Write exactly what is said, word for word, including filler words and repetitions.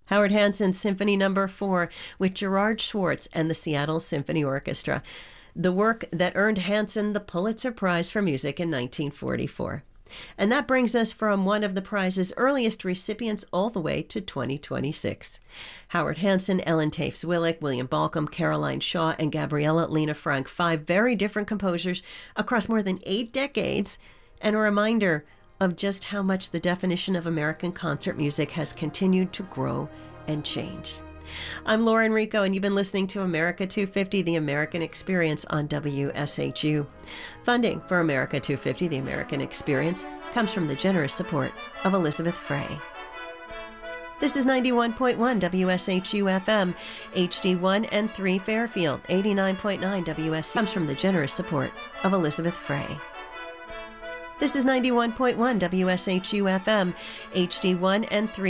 Howard Hanson's Symphony Number four with Gerard Schwartz and the Seattle Symphony Orchestra, the work that earned Hanson the Pulitzer Prize for Music in nineteen forty-four. And that brings us from one of the prize's earliest recipients all the way to twenty twenty-six. Howard Hanson, Ellen Taves-Willick, William Balcom, Caroline Shaw, and Gabriella Lena Frank, five very different composers across more than eight decades, and a reminder of just how much the definition of American concert music has continued to grow and change. I'm Lauren Rico, and you've been listening to America two fifty, The American Experience on W S H U. Funding for America two fifty, The American Experience comes from the generous support of Elizabeth Frey. This is ninety-one point one W S H U F M, H D one and three Fairfield, eighty-nine point nine W S comes from the generous support of Elizabeth Frey. This is ninety-one point one W S H U F M, H D one and three